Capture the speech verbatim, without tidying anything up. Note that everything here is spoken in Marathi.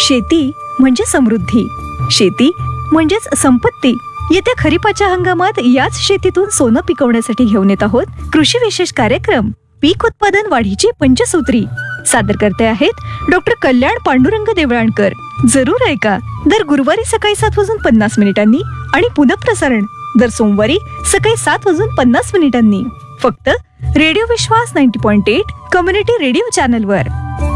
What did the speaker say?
शेती म्हणजे समृद्धी, शेती म्हणजेच संपत्ती. येत्या खरीपाच्या हंगामात याच शेतीतून सोनं पिकवण्यासाठी घेऊन येत आहोत कृषी विशेष कार्यक्रम पीक उत्पादन वाढीची पंचसूत्री. सादर करते आहेत डॉक्टर कल्याण पांडुरंग देवळाणकर. जरूर ऐका. दर गुरुवारी सकाळी सात वाजून पन्नास मिनिटांनी आणि पुनःप्रसारण दर सोमवारी सकाळी सात वाजून पन्नास मिनिटांनी. फक्त रेडिओ विश्वास नव्वद पॉइंट आठ कम्युनिटी रेडिओ चॅनलवर.